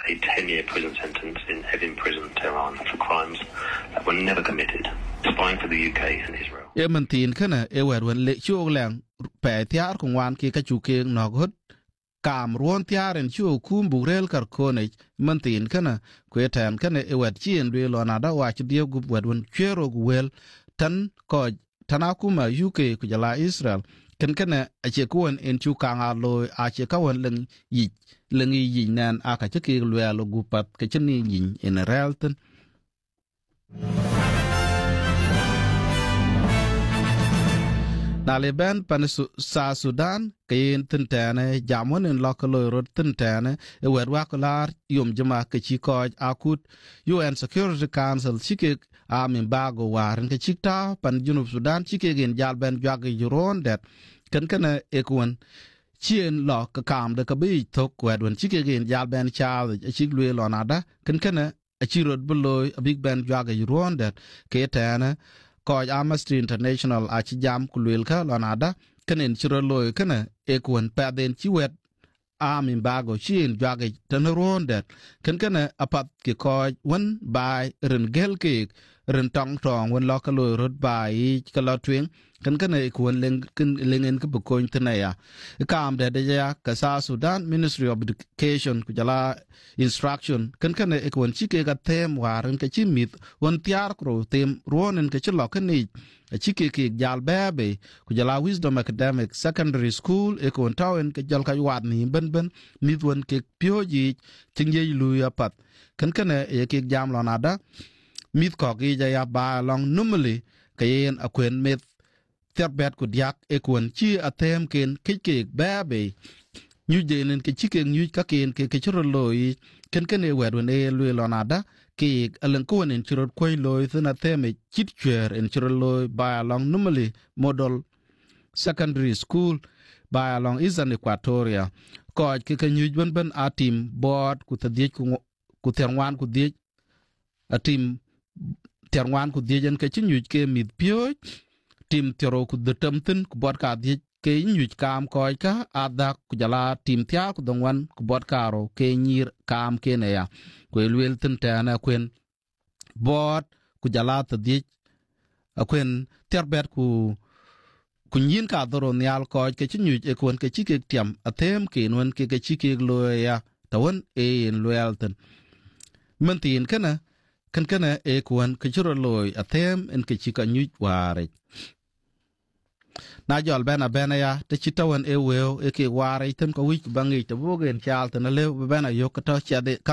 a 10-year prison sentence in Evin Prison, Tehran, for crimes that were never committed, spying for the UK and Israel. Ementin kana ewerwen le chu lang pe tiar kong wan ki ka chu ke nogot kam ruon tiar en chu kum burel kar kone mentin kana kwetan kana ewet chien we lona da wa chi dio gu wedwen chero wel tan ko tanakuma UK ku jala Israel ken kana a che kuon en chu kanga lo a che ka won leng yi nan a ka che ke lo gu pat ke chni yin en realten Naliban pan sa Sudan kayin tentane jamon en lokalo rod tentane e wedwa kolar yum jama ke chiko akut UN Security Council chike amimbago waren ke chikta pan junub Sudan chike gen jalben jwage juron det kan ekwan chien lo ka kam de kabi tok wedwen chike gen jalben chal chiklwe lonada kan a chirod beloy a big band jwage juron det ke tane Koj Amnesty International achi jam kulwil ka lonada kanen chiro loy kana ekwan paden chiwet amimbago chin jwage tanarondet kana apat ki koj wan bai ren gelke ren tong wan lokalo rod bai kalotwing kana ekwan lengen ka bukoin tanaya kam de ya kasa Sudan Ministry of Education kujala instruction kana ekwan chike ka them waran ka chimit won tiar kro tem ronen ka chilo kani chike ke jal bebe kujala Wisdom Academic Secondary School ekwan tawen ka jal ka wad ni ben mit won ke pyoji tingye luya pat kana e ke jam lonada mit ko gi ya ba long numali kayen akwen met terbet ku diak ekwan chi atem ken kike bebe nyu jenen ke chike nyu ka ken ke chro loyi ken e wedwen e lu lonada ke alen ko en chro koy loy thana teme chit chwer en chro loy ba long numali model secondary school by along Eastern Equatoria ko ke nyu ben a team board ku tadie ku terwan ku die a team terwan ku die jen ke nyu ke mit pyo team tero ku de tamten ku board ka die ke nyu kam ko ka ada ku jala team tia ku dongwan ku board karo ke nyir kam ke ne ya ku elwel ten tana kwen board ku jala tadie akwen terbet ku kunyin ka doro nyal ko ke chinyu e kon ke chike tiam athem ke non ke chike lo ya tawon e en loyalten mentin kana e kon ke chiro loy athem en ke chika nyu ware na jol bena ya te chitawan e weo e ke ware tem ko wich bangi to bogen chal ten le bena yok to chade